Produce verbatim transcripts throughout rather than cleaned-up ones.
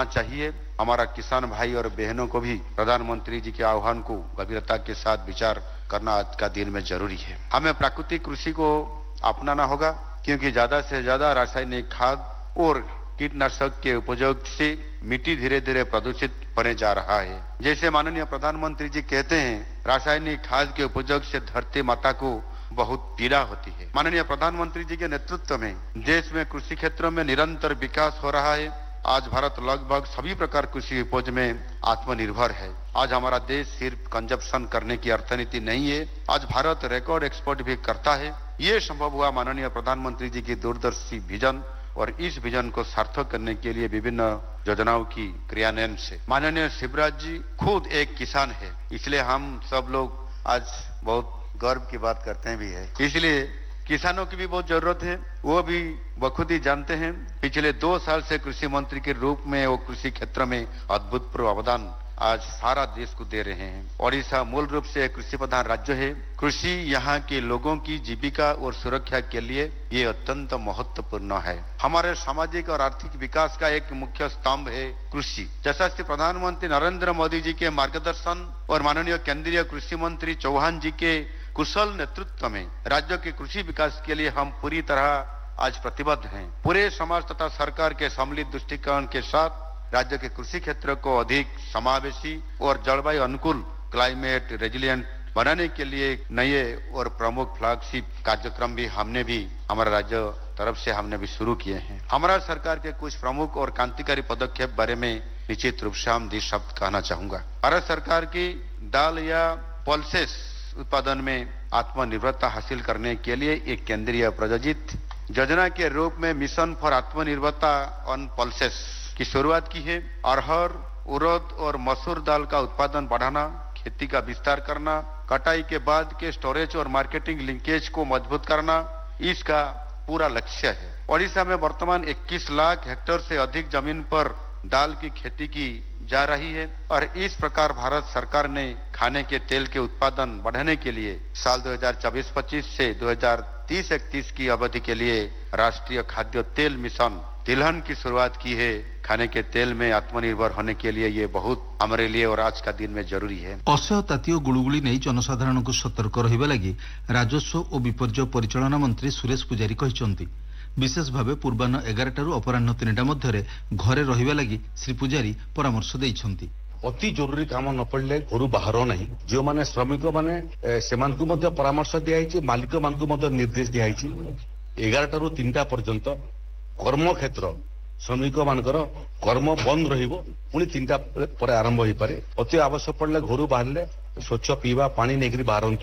चाहिए। हमारा किसान भाई और बहनों को भी प्रधानमंत्री जी के आह्वान को गंभीरता के साथ विचार करना आज का दिन में जरूरी है। हमें प्राकृतिक कृषि को अपनाना होगा, क्योंकि ज्यादा से ज्यादा रासायनिक खाद और कीटनाशक के उपयोग से मिट्टी धीरे धीरे प्रदूषित होने जा रहा है। जैसे माननीय प्रधानमंत्री जी कहते हैं, रासायनिक खाद के उपयोग से धरती माता को बहुत पीड़ा होती है। माननीय प्रधानमंत्री जी के नेतृत्व में देश में कृषि क्षेत्र में निरंतर विकास हो रहा है। आज भारत लगभग सभी प्रकार कृषि उपज में आत्मनिर्भर है। आज हमारा देश सिर्फ कंजप्शन करने की अर्थनीति नहीं है, आज भारत रिकॉर्ड एक्सपोर्ट भी करता है। ये संभव हुआ माननीय प्रधानमंत्री जी की दूरदर्शी विजन और इस विजन को सार्थक करने के लिए विभिन्न योजनाओं की क्रियान्वयन से। माननीय शिवराज जी खुद एक किसान है, इसलिए हम सब लोग आज बहुत गर्व की बात करते हैं भी है। इसलिए किसानों की भी बहुत जरूरत है, वो भी बखूबी जानते हैं। पिछले दो साल से कृषि मंत्री के रूप में वो कृषि क्षेत्र में अद्भुतपूर्व अवदान आज सारा देश को दे रहे हैं। ओडिशा मूल रूप से कृषि प्रधान राज्य है। कृषि यहाँ के लोगों की जीविका और सुरक्षा के लिए ये अत्यंत महत्वपूर्ण है। हमारे सामाजिक और आर्थिक विकास का एक मुख्य स्तंभ है कृषि। जैसा कि प्रधानमंत्री नरेंद्र मोदी जी के मार्गदर्शन और माननीय केंद्रीय कृषि मंत्री चौहान जी के कुशल नेतृत्व में राज्य के कृषि विकास के लिए हम पूरी तरह आज प्रतिबद्ध हैं। पूरे समाज तथा सरकार के सम्मिलित दृष्टिकोण के साथ राज्य के कृषि क्षेत्र को अधिक समावेशी और जलवायु अनुकूल क्लाइमेट रेजिलिएंट बनाने के लिए नए और प्रमुख फ्लैगशिप कार्यक्रम भी हमने भी हमारा राज्य तरफ से हमने भी शुरू किए हैं। हमारा सरकार के कुछ प्रमुख और क्रांतिकारी पदक्षेप बारे में निश्चित रूप से हम दो शब्द कहना चाहूंगा। भारत सरकार की दाल या पल्सेस उत्पादन में आत्मनिर्भरता हासिल करने के लिए एक केंद्रीय प्रायोजित योजना के रूप में मिशन फॉर आत्मनिर्भरता ऑन पल्सेस की शुरुआत की है। अरहर, उड़द और मसूर दाल का उत्पादन बढ़ाना, खेती का विस्तार करना, कटाई के बाद के स्टोरेज और मार्केटिंग लिंकेज को मजबूत करना, इसका पूरा लक्ष्य है। ओडिशा में वर्तमान इक्कीस लाख हेक्टेयर से अधिक जमीन पर दाल की खेती की जा रही है और इस प्रकार भारत सरकार ने खाने के तेल के उत्पादन बढ़ाने के लिए साल दो हज़ार चौबीस पच्चीस से दो हज़ार तीस इकतीस की अवधि के लिए राष्ट्रीय खाद्य तेल मिशन तिलहन की शुरुआत की है। खाने के तेल में आत्मनिर्भर होने के लिए ये बहुत हमारे लिए और आज का दिन में जरूरी है। असह्य ताती और गुळुगुळी नहीं जनसाधारण को सतर्क रहिबा लागि राजस्व और विपर्यय परिचालना मंत्री सुरेश पुजारी कहिसंती। विशेष भावे पूर्वाह्न एगारटारू अपराह्न तीनटा मध्यरे घरे रहिबा लागि श्री पुजारी परामर्श दैछंती। अति जरूरी काम न पड़े घर बाहर नहीं। जो माने श्रमिक माने सेमानकु मध्य परामर्श दिया, मालिक मानकु मध्य निर्देश दिया। एगारटारू तीनटा पर्यंत कर्म क्षेत्र श्रमिक मानकर कर्म बंद रहिबो, पुणी तीनटा पर आरंभ हो पारे। अति आवश्यक पड़े घर बाहर स्वच्छ पीवा पानी नहीं बाहरतु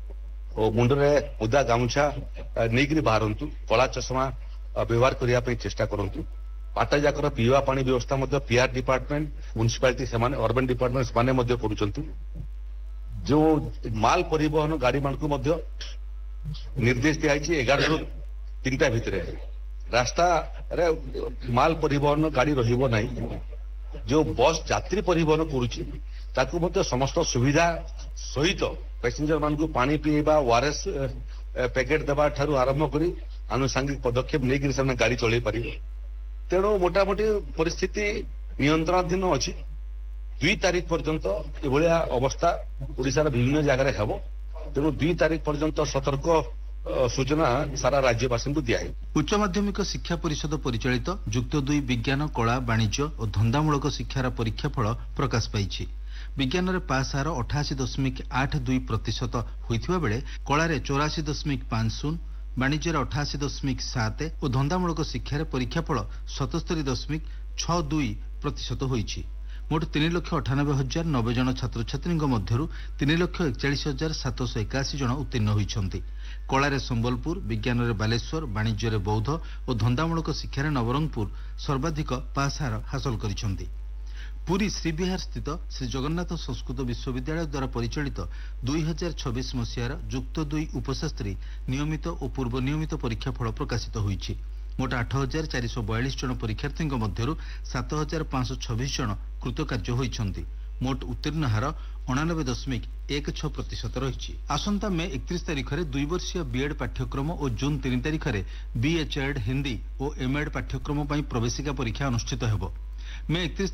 और मुंडरे उदा गामुछा नहीं बाहरतु। कला चश्मा व्यवहार करने चेष्टा करतु। बाटा जाकर पीवा पानी व्यवस्था मध्य पीआर डिपार्टमेंट, म्युनिसिपालिटी से अर्बन डिपार्टमेंट से मध्य करुचंतु। जो माल परिवहन गाड़ी मान को मध्य निर्देश दिया एगार तीनटा भितर रास्ता रे माल परिवहन गाड़ी रहिबो नहीं। जो बस यात्री परिवहन करुची ताकू मध्य समस्त सुविधा सहित पैसेंजर मान को पानी पीवा, ओआरएस पैकेट देवा ठारू आरंभ करी आनुषंगिक पदक्षेप नहीं से गाड़ी चलई पारे। तेणु मोटामोटी परिस्थिति नियंत्रणाधीन अच्छी। दुई तारीख पर्यंत एभलिया अवस्था ओडिशार विभिन्न जगह हेबो। तेणु दुई तारीख पर्यंत सतर्क सूचना सारा राज्यवासी को दिया है। उच्च माध्यमिक शिक्षा परिषद परिचालित जुक्त दुई विज्ञान, कला, वाणिज्य और धंदामूलक शिक्षार परीक्षाफल प्रकाश पाई। विज्ञान रे पास हार अठाशी दशमिक आठ दुई प्रतिशत होइथिबा बेले कला चौराशी दशमिक पांच शून्य, वाणिज्य अठाशी दशमिक सात और धंदामूलक शिक्षार परीक्षाफल सतस्तरी दशमिक छ दुई प्रतिशत होइछि। मोट तीन लक्ष अठानबे हजार नब्बे जन छात्र छात्री मध्य तीन लक्ष एकचाश हजार सातश एकाशी जन उत्तीर्ण होइछन्ति। कला संबलपुर, विज्ञान रे बालेश्वर, वाणिज्य रे बौद्ध और धंदामूलक शिक्षार नवरंगपुर सर्वाधिक पास हार हासिल करिछन्ति। पुरी श्रीविहार स्थित श्री जगन्नाथ संस्कृत विश्वविद्यालय द्वारा परिचालित दुई हजार छब्बीस मसीहार जुक्त दुई उपशास्त्री नियमित और पूर्व नियमित परीक्षाफल प्रकाशित होइछि। मोट आठ हजार चार सौ बयालीस जन परीक्षार्थी मध्य सात हजार पांच सौ छब्बीस जन कृतकार्य होइछन्ति। मोट उत्तीर्ण हार अणानबे दशमिक एक छ प्रतिशत रही। आसंता मे एकतीस तारीख में दुई वर्षीय बीएड पाठ्यक्रम और जून तीन तारीख में बीएचएड हिंदी और एमएड पाठ्यक्रम प्रवेशिका परीक्षा अनुष्ठित हेबो। मे एकतीस